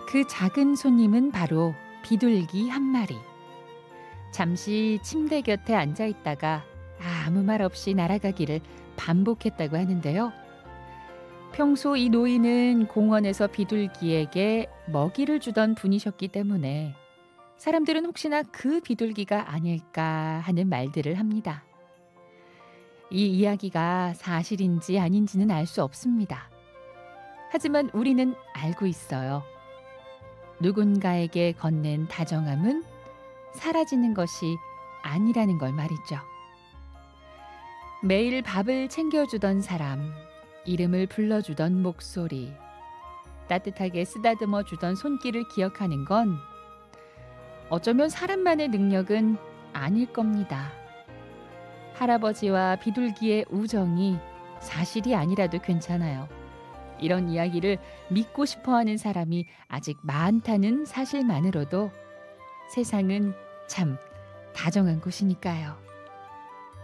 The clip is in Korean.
그 작은 손님은 바로 비둘기 한 마리. 잠시 침대 곁에 앉아 있다가 아무 말 없이 날아가기를 반복했다고 하는데요. 평소 이 노인은 공원에서 비둘기에게 먹이를 주던 분이셨기 때문에 사람들은 혹시나 그 비둘기가 아닐까 하는 말들을 합니다. 이 이야기가 사실인지 아닌지는 알 수 없습니다. 하지만 우리는 알고 있어요. 누군가에게 건넨 다정함은 사라지는 것이 아니라는 걸 말이죠. 매일 밥을 챙겨주던 사람, 이름을 불러주던 목소리, 따뜻하게 쓰다듬어 주던 손길을 기억하는 건 어쩌면 사람만의 능력은 아닐 겁니다. 할아버지와 비둘기의 우정이 사실이 아니라도 괜찮아요. 이런 이야기를 믿고 싶어 하는 사람이 아직 많다는 사실만으로도 세상은 참 다정한 곳이니까요.